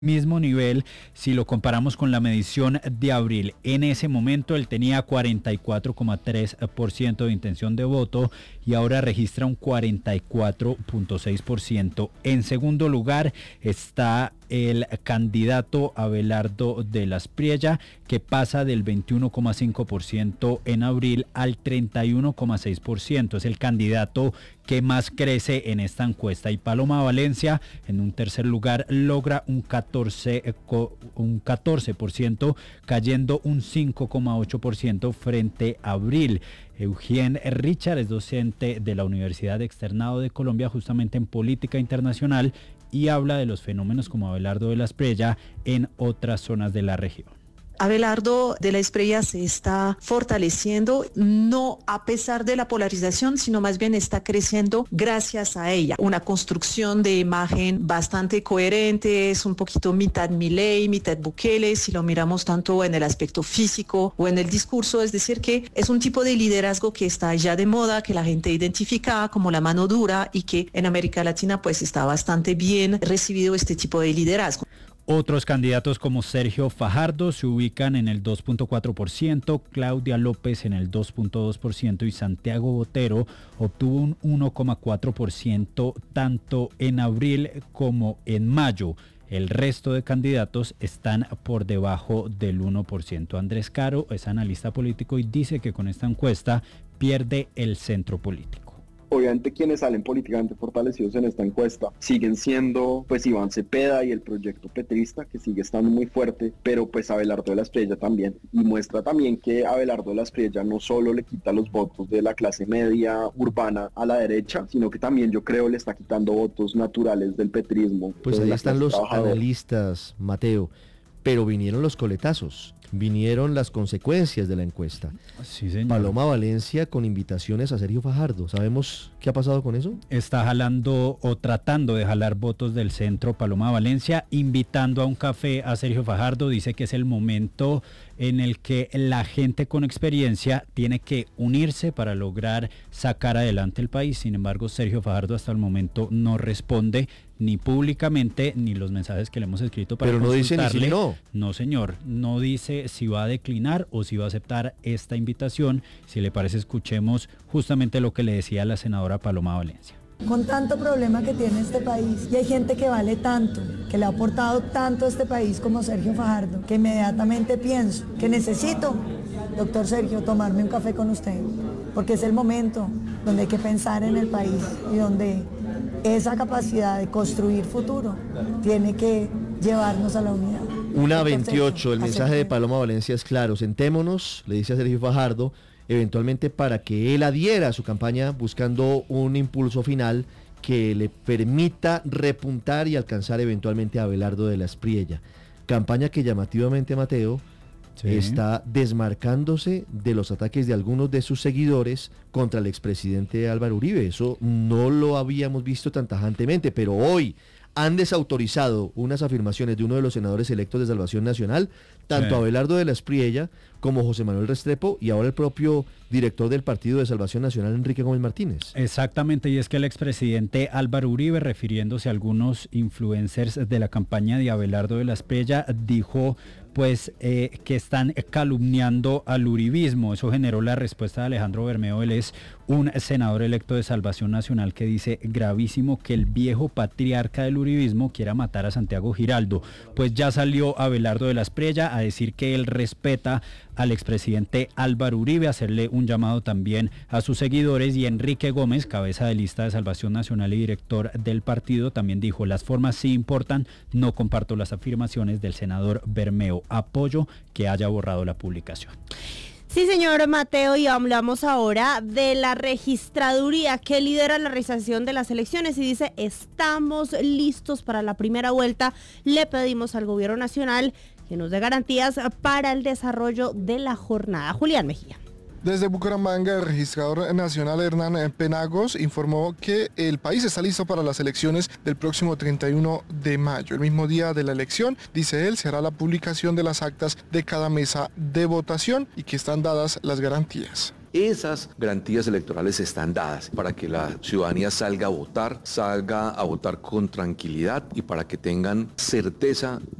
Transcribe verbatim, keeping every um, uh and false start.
Mismo nivel si lo comparamos con la medición de abril. En ese momento él tenía cuarenta y cuatro coma tres por ciento de intención de voto y ahora registra un cuarenta y cuatro punto seis por ciento. En segundo lugar está el candidato Abelardo de la Espriella, que pasa del veintiuno coma cinco por ciento en abril al treinta y uno coma seis por ciento. Es el candidato que más crece en esta encuesta. Y Paloma Valencia, en un tercer lugar, logra un catorce, un catorce por ciento, cayendo un cinco coma ocho por ciento frente a abril. Eugene Richard es docente de la Universidad Externado de Colombia, justamente en política internacional, y habla de los fenómenos como Abelardo de la Espriella en otras zonas de la región. Abelardo de la Espriella se está fortaleciendo, no a pesar de la polarización, sino más bien está creciendo gracias a ella. Una construcción de imagen bastante coherente, es un poquito mitad Milei, mitad Bukele, si lo miramos tanto en el aspecto físico o en el discurso, es decir que es un tipo de liderazgo que está ya de moda, que la gente identifica como la mano dura y que en América Latina pues está bastante bien recibido este tipo de liderazgo. Otros candidatos como Sergio Fajardo se ubican en el dos punto cuatro por ciento, Claudia López en el dos punto dos por ciento y Santiago Botero obtuvo un uno coma cuatro por ciento tanto en abril como en mayo. El resto de candidatos están por debajo del uno por ciento. Andrés Caro es analista político y dice que con esta encuesta pierde el centro político. Obviamente quienes salen políticamente fortalecidos en esta encuesta siguen siendo pues Iván Cepeda y el proyecto petrista, que sigue estando muy fuerte, pero pues Abelardo de la Espriella también, y muestra también que Abelardo de la Espriella no solo le quita los votos de la clase media urbana a la derecha, sino que también yo creo le está quitando votos naturales del petrismo. Pues ahí están los analistas, Mateo, pero vinieron los coletazos. Vinieron las consecuencias de la encuesta. Sí, señor. Paloma Valencia con invitaciones a Sergio Fajardo. ¿Sabemos qué ha pasado con eso? Está jalando o tratando de jalar votos del centro Paloma Valencia, invitando a un café a Sergio Fajardo. Dice que es el momento en el que la gente con experiencia tiene que unirse para lograr sacar adelante el país. Sin embargo, Sergio Fajardo hasta el momento no responde ni públicamente ni los mensajes que le hemos escrito para Pero no dice ni si no. No, señor, no dice si va a declinar o si va a aceptar esta invitación. Si le parece, escuchemos justamente lo que le decía la senadora Paloma Valencia. Con tanto problema que tiene este país, y hay gente que vale tanto, que le ha aportado tanto a este país como Sergio Fajardo, que inmediatamente pienso que necesito, doctor Sergio, tomarme un café con usted, porque es el momento donde hay que pensar en el país y donde esa capacidad de construir futuro tiene que llevarnos a la unidad. Una veintiocho, el mensaje de Paloma Valencia es claro: sentémonos, le dice a Sergio Fajardo, eventualmente para que él adhiera a su campaña buscando un impulso final que le permita repuntar y alcanzar eventualmente a Abelardo de la Espriella. Campaña que llamativamente, Mateo, sí, está desmarcándose de los ataques de algunos de sus seguidores contra el expresidente Álvaro Uribe. Eso no lo habíamos visto tan tajantemente, pero hoy han desautorizado unas afirmaciones de uno de los senadores electos de Salvación Nacional, tanto sí. Abelardo de la Espriella como José Manuel Restrepo, y ahora el propio director del Partido de Salvación Nacional, Enrique Gómez Martínez. Exactamente, y es que el expresidente Álvaro Uribe, refiriéndose a algunos influencers de la campaña de Abelardo de la Espriella, dijo pues eh, que están calumniando al uribismo. Eso generó la respuesta de Alejandro Bermeo. Él es un senador electo de Salvación Nacional que dice: gravísimo que el viejo patriarca del uribismo quiera matar a Santiago Giraldo. Pues ya salió Abelardo de la Espriella a decir que él respeta al expresidente Álvaro Uribe, a hacerle un llamado también a sus seguidores, y Enrique Gómez, cabeza de lista de Salvación Nacional y director del partido, también dijo: las formas sí importan, no comparto las afirmaciones del senador Bermeo, apoyo que haya borrado la publicación. Sí, señor Mateo, y hablamos ahora de la registraduría que lidera la realización de las elecciones y dice: estamos listos para la primera vuelta. Le pedimos al gobierno nacional que nos dé garantías para el desarrollo de la jornada. Julián Mejía. Desde Bucaramanga, el registrador nacional Hernán Penagos informó que el país está listo para las elecciones del próximo treinta y uno de mayo. El mismo día de la elección, dice él, se hará la publicación de las actas de cada mesa de votación y que están dadas las garantías. Esas garantías electorales están dadas para que la ciudadanía salga a votar, salga a votar con tranquilidad y para que tengan certeza